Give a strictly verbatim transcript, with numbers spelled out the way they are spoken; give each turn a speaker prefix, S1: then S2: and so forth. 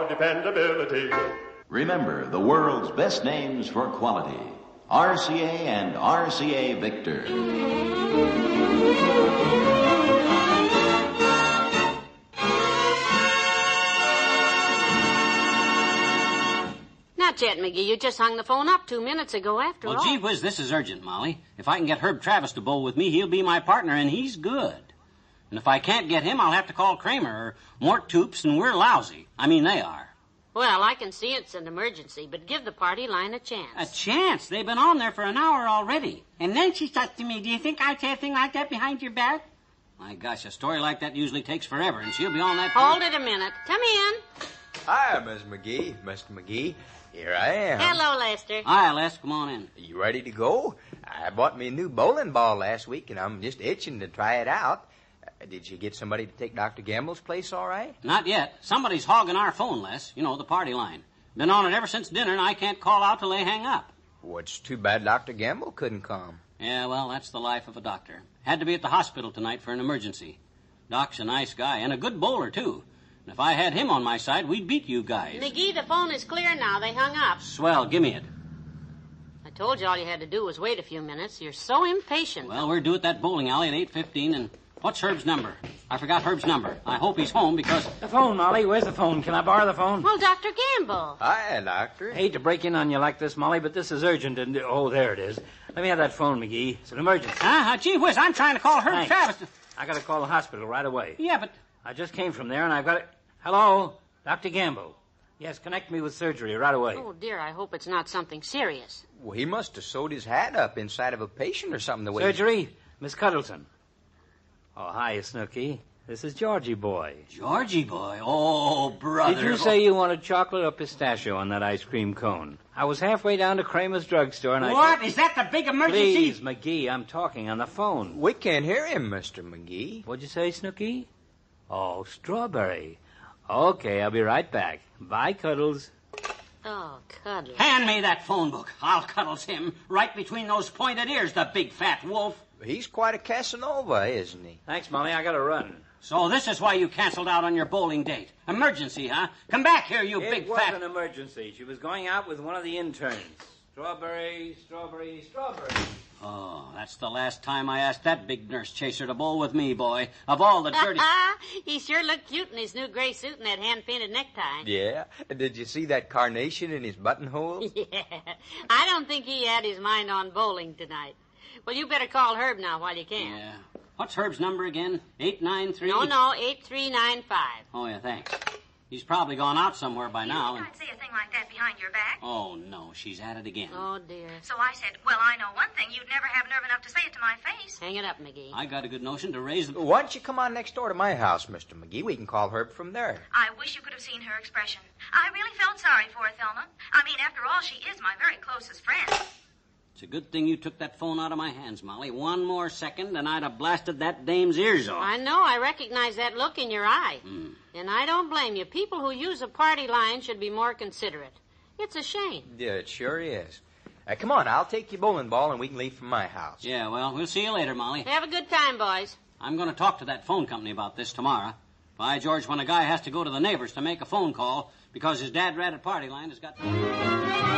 S1: for dependability.
S2: Remember, the world's best names for quality. R C A and R C A Victor.
S3: Not yet, McGee. You just hung the phone up two minutes ago after
S4: well,
S3: all.
S4: Well, gee whiz, this is urgent, Molly. If I can get Herb Travis to bowl with me, he'll be my partner, and he's good. And if I can't get him, I'll have to call Kramer or Mort Toops, and we're lousy. I mean, they are.
S3: Well, I can see it's an emergency, but give the party line a chance.
S4: A chance? They've been on there for an hour already.
S5: And then she said to me, do you think I'd say a thing like that behind your back?
S4: My gosh, a story like that usually takes forever, and she'll be on that...
S3: Hold it a minute. Come in.
S6: Hi, Miss McGee. Mister McGee. Here I am.
S3: Hello, Lester.
S4: Hi, Les. Come on in.
S6: You ready to go? I bought me a new bowling ball last week, and I'm just itching to try it out. Uh, did you get somebody to take Doctor Gamble's place all right?
S4: Not yet. Somebody's hogging our phone, Les. You know, the party line. Been on it ever since dinner, and I can't call out till they hang up.
S6: Well, it's too bad Doctor Gamble couldn't come.
S4: Yeah, well, that's the life of a doctor. Had to be at the hospital tonight for an emergency. Doc's a nice guy, and a good bowler, too. And if I had him on my side, we'd beat you guys.
S3: McGee, the phone is clear now. They hung up.
S4: Swell. Give me it.
S3: I told you all you had to do was wait a few minutes. You're so impatient.
S4: Well, we're due at that bowling alley at eight fifteen, and what's Herb's number? I forgot Herb's number. I hope he's home because...
S7: The phone, Molly. Where's the phone? Can I borrow the phone?
S3: Well, Doctor Gamble.
S6: Hi, Doctor.
S7: I hate to break in on you like this, Molly, but this is urgent, and... Oh, there it is. Let me have that phone, McGee. It's an emergency.
S4: Huh? Gee whiz, I'm trying to call Herb
S7: Thanks.
S4: Travis.
S7: I gotta call the hospital right away.
S4: Yeah, but...
S7: I just came from there, and I've got it... Hello? Doctor Gamble. Yes, connect me with surgery right away.
S3: Oh, dear, I hope it's not something serious.
S6: Well, he must have sewed his hat up inside of a patient or something the way...
S7: Surgery? Miss Cuddleton. Oh, hi, Snooky. This is Georgie boy.
S4: Georgie boy? Oh, brother.
S7: Did you say you wanted chocolate or pistachio on that ice cream cone? I was halfway down to Kramer's drugstore and I...
S5: What? Is that the big emergency?
S7: Please, McGee, I'm talking on the phone.
S6: We can't hear him, Mister McGee.
S7: What'd you say, Snooky? Oh, strawberry. Okay, I'll be right back. Bye, Cuddles.
S3: Oh, Cuddles.
S4: Hand me that phone book. I'll cuddles him right between those pointed ears, the big fat wolf.
S6: He's quite a Casanova, isn't he?
S7: Thanks, Molly. I gotta run.
S4: So this is why you canceled out on your bowling date. Emergency, huh? Come back here, you
S7: it
S4: big
S7: was
S4: fat...
S7: an emergency. She was going out with one of the interns. Strawberry, strawberry, strawberry.
S4: Oh, that's the last time I asked that big nurse chaser to bowl with me, boy. Of all the dirty...
S3: He sure looked cute in his new gray suit and that hand-painted necktie.
S6: Yeah? Did you see that carnation in his buttonhole?
S3: Yeah. I don't think he had his mind on bowling tonight. Well, you better call Herb now while you can.
S4: Yeah. What's Herb's number again? eight nine three?
S3: No, no, eight three nine five.
S4: Oh, yeah, thanks. He's probably gone out somewhere by now.
S8: You can't say a thing like that behind your back.
S4: Oh, no, she's at it again.
S3: Oh, dear.
S8: So I said, well, I know one thing. You'd never have nerve enough to say it to my face.
S3: Hang it up, McGee.
S4: I got a good notion to raise the...
S6: Why don't you come on next door to my house, Mister McGee? We can call Herb from there.
S8: I wish you could have seen her expression. I really felt sorry for her, Thelma. I mean, after all, she is my very closest friend.
S4: It's a good thing you took that phone out of my hands, Molly. One more second, and I'd have blasted that dame's ears off.
S3: I know. I recognize that look in your eye.
S4: Mm.
S3: And I don't blame you. People who use a party line should be more considerate. It's a shame.
S6: Yeah, it sure is. Uh, come on, I'll take your bowling ball and we can leave from my house.
S4: Yeah, well, we'll see you later, Molly.
S3: Have a good time, boys.
S4: I'm going to talk to that phone company about this tomorrow. By George, when a guy has to go to the neighbors to make a phone call because his dad rat at party line has got...